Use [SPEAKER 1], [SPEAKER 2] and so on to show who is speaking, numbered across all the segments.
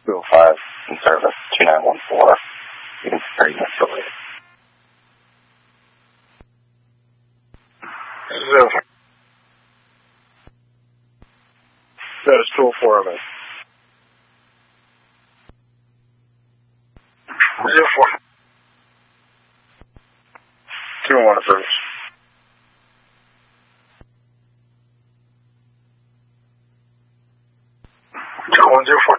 [SPEAKER 1] 205 in service, 2914. You can start your affiliate.
[SPEAKER 2] 0. That is 204 of it. 04. 201 in service. 2104.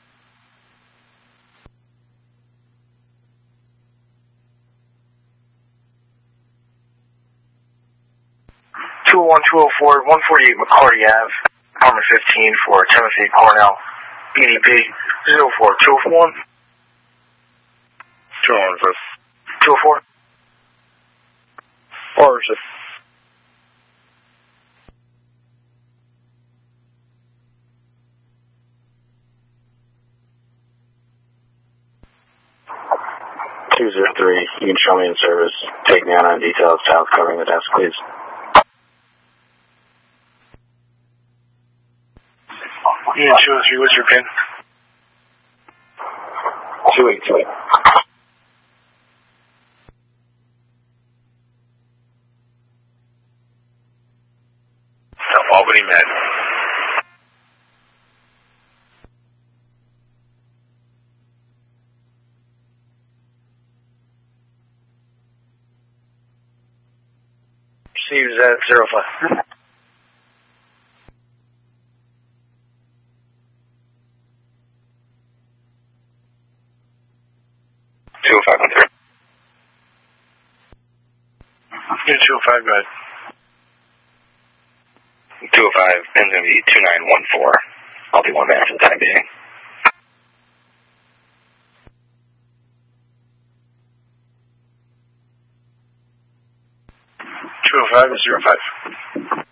[SPEAKER 2] 201-204, 148 McCarty Ave, apartment 15 for Timothy Cornell, EDP 04201. 201 first. 204. Origin. You can show me in service. Take me on details south covering the desk, please. Ian 203, what's your pin? 283. Albany Med. Receives at 05. 20513. Yeah, 205, go ahead. 205, pin's going to be 2914. I'll be one man for the time being. 205 is 05.